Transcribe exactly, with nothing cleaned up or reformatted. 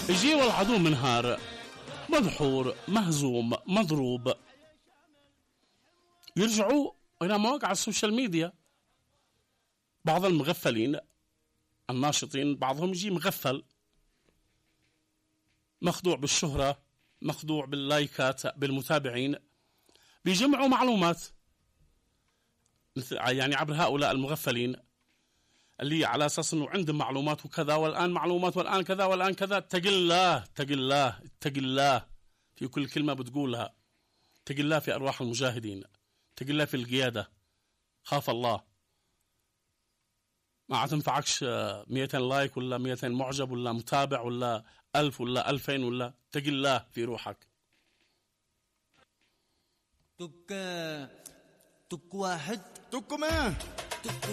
يجي والعدو منهار مدحور مهزوم مضروب، يرجعوا إلى مواقع السوشيال ميديا. بعض المغفلين الناشطين بعضهم يجي مغفل مخدوع بالشهرة مخدوع باللايكات بالمتابعين، بيجمعوا معلومات يعني عبر هؤلاء المغفلين اللي على أساس أنه عندهم معلومات وكذا والآن معلومات والآن كذا والآن كذا. اتق الله اتق الله اتق الله في كل كلمة بتقولها، اتق الله في أرواح المجاهدين، اتق الله في القيادة، خاف الله. ما عتنفعكش مئتين لايك ولا مئتين معجب ولا متابع ولا ألف ولا ألفين، ولا اتق الله في روحك. تك تك واحد تك ما